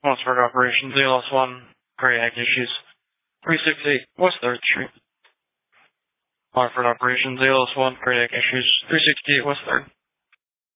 Mossberg Operations, ALS 1, cardiac issues. 368 West 3rd Street. Mossberg Operations, ALS 1, cardiac issues. 368 West 3rd.